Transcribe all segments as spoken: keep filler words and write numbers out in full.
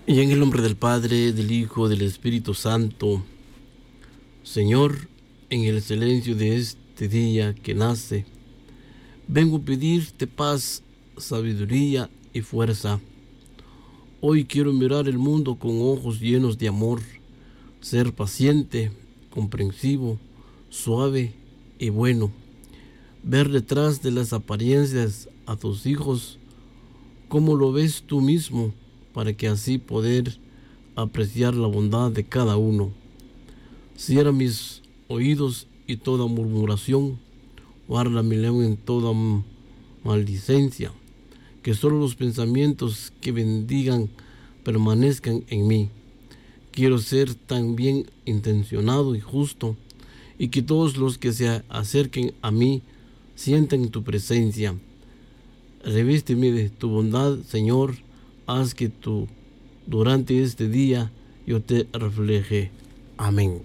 Y en el nombre del Padre, del Hijo, del Espíritu Santo, Señor, en el silencio de este día que nace, vengo a pedirte paz, sabiduría y fuerza. Hoy quiero mirar el mundo con ojos llenos de amor, ser paciente, comprensivo, suave y bueno. Ver detrás de las apariencias a tus hijos como lo ves tú mismo, para que así poder apreciar la bondad de cada uno. Cierra mis oídos y toda murmuración, guarda mi lengua en toda maldicencia, que solo los pensamientos que bendigan permanezcan en mí. Quiero ser tan bien intencionado y justo, y que todos los que se acerquen a mí sientan tu presencia. Revísteme de tu bondad, Señor. Haz que tú, durante este día, yo te refleje. Amén.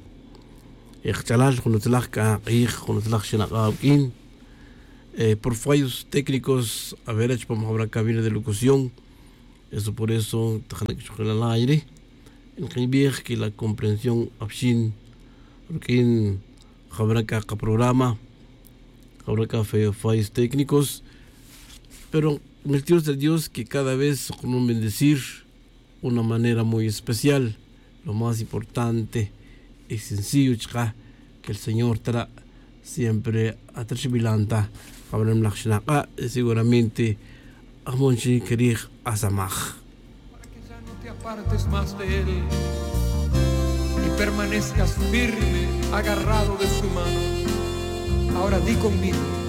Eh, por fallos técnicos, a ver, habrá cabina de locución. Eso por eso, al aire. El que la comprensión abshin, porque habrá cada programa, habrá fallos técnicos, pero mentiros de Dios que cada vez con un bendecir una manera muy especial. Lo más importante y sencillo que el Señor trae siempre a Trashibilanta, Abraham Lakshanaka, seguramente a Monchi Kerich Asamach. Para que ya no te apartes más de Él y permanezcas firme, agarrado de su mano. Ahora di conmigo.